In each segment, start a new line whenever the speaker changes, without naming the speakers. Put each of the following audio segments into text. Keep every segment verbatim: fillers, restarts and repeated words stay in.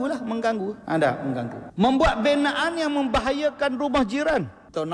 mengganggu lah, mengganggu. Ada mengganggu. Membuat binaan yang membahayakan rumah jiran. Kita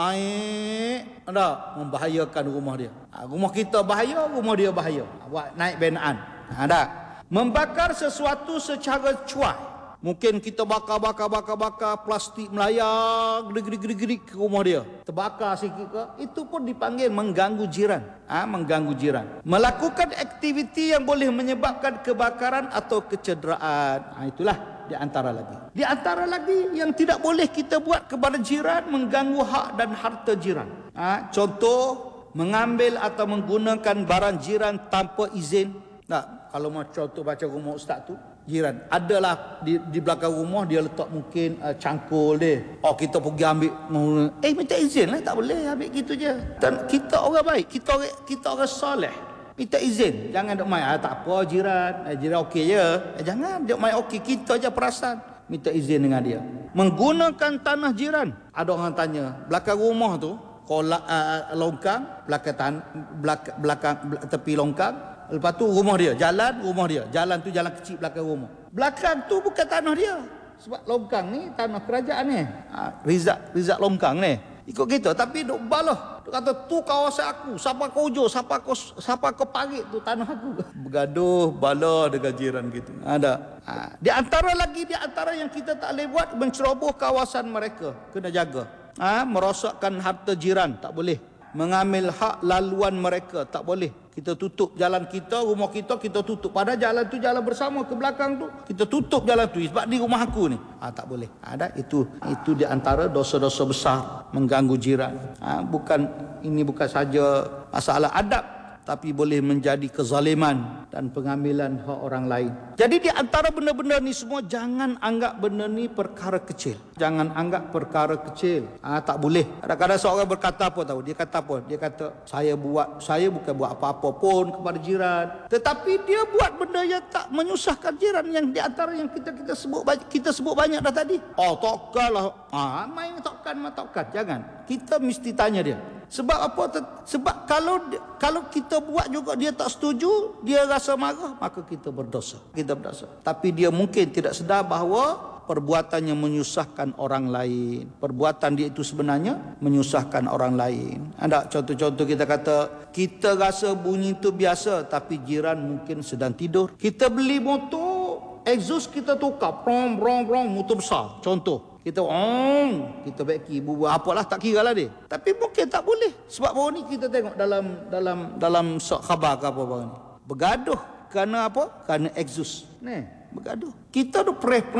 naik, ada membahayakan rumah dia. Ha, rumah kita bahaya, rumah dia bahaya. Buat naik binaan. Ada. Membakar sesuatu secara cuai. Mungkin kita bakar-bakar-bakar-bakar plastik melayang gerik-gerik ke rumah dia. Terbakar sikit ke, itu pun dipanggil mengganggu jiran. Ah, ha, mengganggu jiran. Melakukan aktiviti yang boleh menyebabkan kebakaran atau kecederaan. Ah, ha, itulah di antara lagi. Di antara lagi yang tidak boleh kita buat kepada jiran, mengganggu hak dan harta jiran. Ah, ha, contoh, mengambil atau menggunakan barang jiran tanpa izin. Nah, kalau mau contoh baca rumah ustaz tu, jiran adalah di, di belakang rumah dia letak mungkin uh, cangkul dia. Oh, kita pergi ambil, eh minta izin lah, tak boleh ambil gitu je. Dan kita orang baik, kita orang kita orang soleh, minta izin, jangan duk main. Ah, tak apa jiran, eh, jiran okey je. Eh, jangan duk main okey, kita je perasan. Minta izin dengan dia. Menggunakan tanah jiran. Ada orang tanya, belakang rumah tu kolak uh, longkang, belakang tan, belakang, belakang tepi longkang. Lepas tu rumah dia, jalan rumah dia. Jalan tu jalan kecil belakang rumah. Belakang tu bukan tanah dia. Sebab longkang ni tanah kerajaan ni. Ha, Rizak, Rizak longkang ni. Ikut kita. Tapi duk balah. Duk kata tu kawasan aku. Siapa kau hujur, siapa kau, siapa kau parit tu tanah aku. Bergaduh, balah dengan jiran gitu. Ada. Ha. Di antara lagi, di antara yang kita tak boleh buat, menceroboh kawasan mereka. Kena jaga. Ha, merosakkan harta jiran. Tak boleh. Mengambil hak laluan mereka. Tak boleh. Kita tutup jalan kita, rumah kita, kita tutup. Padahal jalan tu jalan bersama ke belakang tu. Kita tutup jalan tu sebab di rumah aku ni. Ah, tak boleh. Ada itu itu di antara dosa-dosa besar mengganggu jiran. Ah, bukan ini bukan saja masalah adab, tapi boleh menjadi kezaliman dan pengambilan hak orang lain. Jadi di antara benda-benda ni semua, jangan anggap benda ni perkara kecil. Jangan anggap perkara kecil. Ah, tak boleh. Kadang-kadang seorang berkata apa tahu? Dia kata apa? Dia kata, saya buat, saya bukan buat apa-apa pun kepada jiran. Tetapi dia buat benda yang tak menyusahkan jiran, yang di antara yang kita kita sebut kita sebut banyak dah tadi. Oh, takkanlah. Ah, main takkan, main takkan. Jangan. Kita mesti tanya dia. Sebab apa? Sebab kalau kalau kita buat juga dia tak setuju, dia rasa marah, maka kita berdosa. Kita berdosa. Tapi dia mungkin tidak sedar bahawa perbuatannya menyusahkan orang lain. Perbuatan dia itu sebenarnya menyusahkan orang lain. Ada contoh-contoh kita kata, kita rasa bunyi itu biasa, tapi jiran mungkin sedang tidur. Kita beli motor, exhaust kita tukar, prong, prong, prong, motor besar. Contoh. Kita on, kita beki bubuh apalah, tak kira lah dia. Tapi mungkin tak boleh. Sebab baru ni kita tengok dalam dalam dalam khabar ke apa baru ni. Bergaduh kerana apa? Kerana exhaust. Ni, bergaduh. Kita tu press,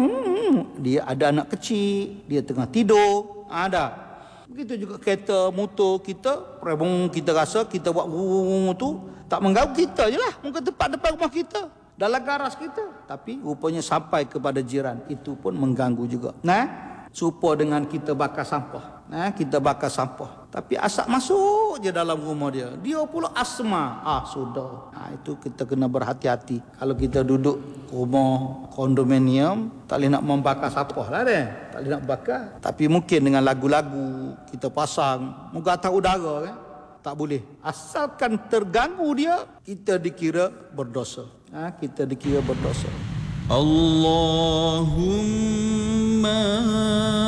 dia ada anak kecil, dia tengah tidur, ada. Begitu juga kereta, motor kita, press, kita rasa kita buat tu tak mengganggu kita je lah. Mungkin tempat depan rumah kita, dalam garas kita, tapi rupanya sampai kepada jiran, itu pun mengganggu juga. Nah, serupa dengan kita bakar sampah. Nah, kita bakar sampah, tapi asap masuk je dalam rumah dia. Dia pula asma. Ah, sudah. Nah, itu kita kena berhati-hati. Kalau kita duduk rumah kondominium, tak boleh nak membakar sampah lah dia. Tak boleh nak bakar. Tapi mungkin dengan lagu-lagu kita pasang, moga tak udara kan. Tak boleh. Asalkan terganggu dia, kita dikira berdosa. Ha, kita dikira berdosa.
Allahumma